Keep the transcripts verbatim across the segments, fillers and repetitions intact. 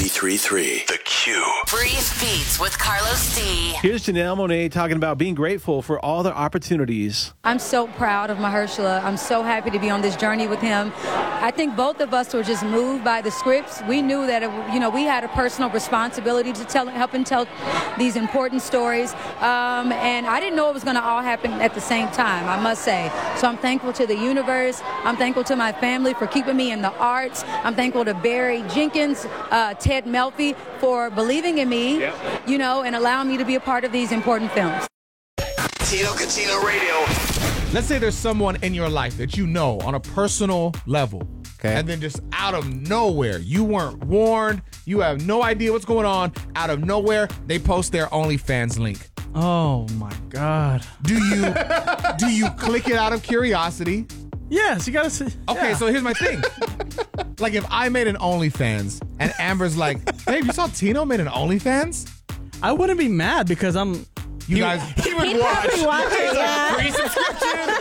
ninety-three point three The Q. Breeze Beats with Carlos D. Here's Janelle Monáe talking about being grateful for all the opportunities. I'm so proud of Mahershala. I'm so happy to be on this journey with him. I think both of us were just moved by the scripts. We knew that, it, you know, we had a personal responsibility to tell, help and tell these important stories. Um, and I didn't know it was going to all happen at the same time, I must say. So I'm thankful to the universe. I'm thankful to my family for keeping me in the arts. I'm thankful to Barry Jenkins, uh, Ted Melfi for believing in me, yep. you know, and allowing me to be a part of these important films. Tino Catino Radio. Let's say there's someone in your life that you know on a personal level. Okay. And then just out of nowhere, you weren't warned, you have no idea what's going on, out of nowhere, they post their OnlyFans link. Oh my God. Do you do you click it out of curiosity? Yes, you gotta see. Okay, yeah. So here's my thing. Like if I made an OnlyFans and Amber's like, babe, you saw Tino made an OnlyFans? I wouldn't be mad because I'm You he, guys, he would He'd watch. watch it, yeah. Free subscription.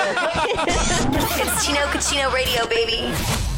It's Tino Catino Radio, baby.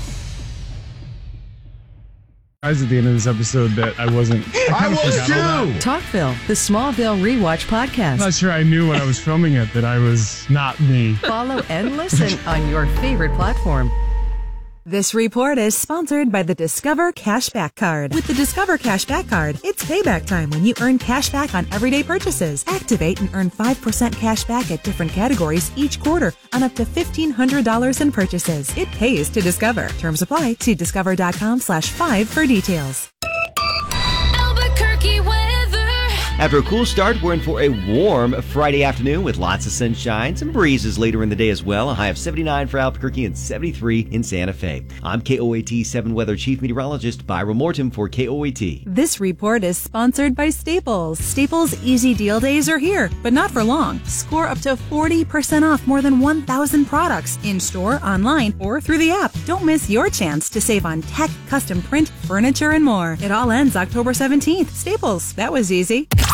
I was at the end of this episode that I wasn't. I, I was too. Talkville, the Smallville Rewatch podcast. I'm not sure I knew when I was filming it that I was not me. Follow and listen on your favorite platform. This report is sponsored by the Discover Cashback Card. With the Discover Cashback Card, it's payback time when you earn cash back on everyday purchases. Activate and earn five percent cash back at different categories each quarter on up to fifteen hundred dollars in purchases. It pays to Discover. Terms apply. See discover.com slash five for details. Albuquerque weather. After a cool start, we're in for a warm Friday afternoon with lots of sunshine, some breezes later in the day as well. A high of seventy-nine for Albuquerque and seventy-three in Santa Fe. I'm K O A T seven Weather Chief Meteorologist Byra Morton for K O A T. This report is sponsored by Staples. Staples Easy Deal Days are here, but not for long. Score up to forty percent off more than one thousand products in-store, online, or through the app. Don't miss your chance to save on tech, custom print, furniture, and more. It all ends October seventeenth. Staples. That was easy.